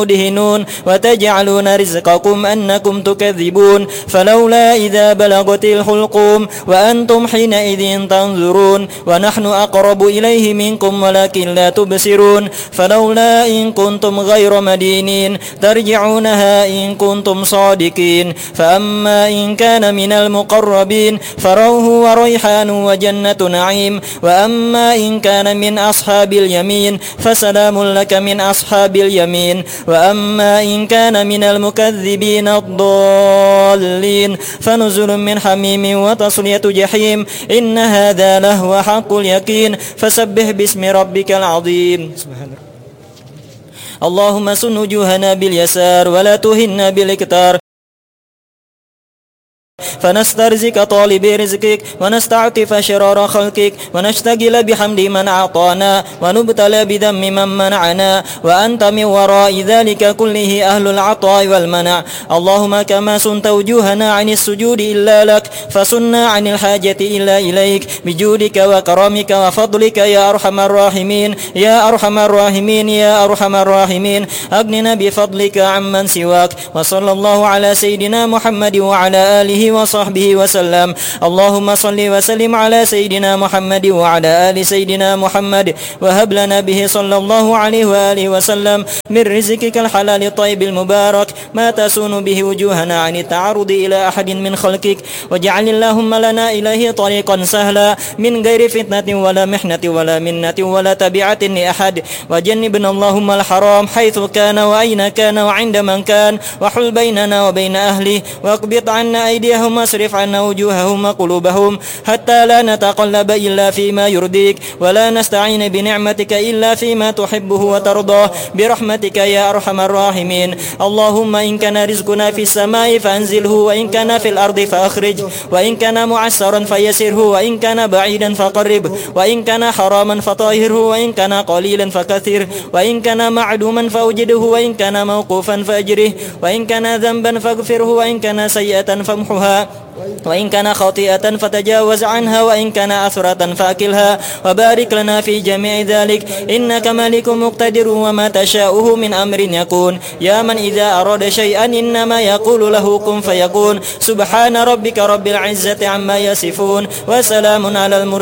مدهنون وتجعلون رزقكم أنكم تكذبون فلولا إذا بلغت الحلقوم وأنتم حينئذ تنظرون ونحن أقرب إليه منكم ولكن لا تبصرون فلولا إن كنتم غير مدينين ترجعونها إن كنتم صادقين فأما إن كان من المقربين فروح وريحان وجنة نعيم وأما إن كان من أصحاب اليمين فسلام لك من أصحاب اليمين وأما إن كان من المكذبين الضالين فنزل من حميم وتصلية جحيم إن هذا لهو حق اليقين فسبح باسم ربك العظيم. اللهم سن وجوهنا باليسار ولا تهنا بالاكتار فنسترزق طالب رزقك ونستعطف شرار خلقك ونشتغل بحمد من أعطانا ونبتلى بذم من منعنا وأنت من وراء ذلك كله أهل العطاء والمنع. اللهم كما سنت وجوهنا عن السجود إلا لك فسنا عن الحاجة إلا إليك بجودك وكرمك وفضلك يا أرحم الراحمين يا أرحم الراحمين يا أرحم الراحمين. أغننا بفضلك عمن سواك. وصلى الله على سيدنا محمد وعلى آله وصحبه وسلم. اللهم صل وسلم على سيدنا محمد وعلى آل سيدنا محمد وهب لنا به صلى الله عليه وآله وسلم من رزقك الحلال الطيب المبارك ما تسون به وجوهنا عن التعرض إلى أحد من خلقك واجعل اللهم لنا إليه طريقا سهلا من غير فتنة ولا محنة ولا منة ولا تبعة لأحد وجنبنا اللهم الحرام حيث كان وأين كان وعند من كان وحل بيننا وبين أهله واقبض عنا أيديهم واصرف عنا وجوههم وقلوبهم حتى لا نتقلب إلا فيما يرضيك ولا نستعين بنعمتك إلا فيما تحبه وترضاه برحمتك يا أرحم الراحمين. اللهم إن كان رزقنا في السماء فأنزله وإن كان في الأرض فأخرج وإن كان معسرا فيسره وإن كان بعيدا فقرب وإن كان حراما فطاهره وإن كان قليلا فكثر وإن كان معدوما فأوجده وإن كان موقوفا فأجره وإن كان ذنبا فاغفره وإن كان سيئة فامحها وإن كان خاطئة فتجاوز عنها وإن كان أثرة فأكلها وبارك لنا في جميع ذلك إنك مالك مقتدر وما تشاؤه من أمر يكون يا من إذا أراد شيئا إنما يقول له كن فيكون. سبحان ربك رب العزة عما يصفون وسلام على المرسلين